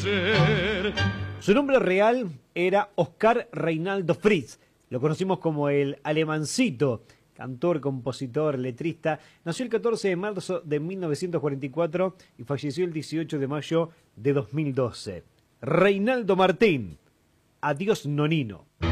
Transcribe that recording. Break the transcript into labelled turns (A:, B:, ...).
A: ayer.
B: Su nombre real era Oscar Reinaldo Fritz. Lo conocimos como el Alemancito, cantor, compositor, letrista. Nació el 14 de marzo de 1944 y falleció el 18 de mayo de 2012. Reinaldo Martín. Adiós, Nonino.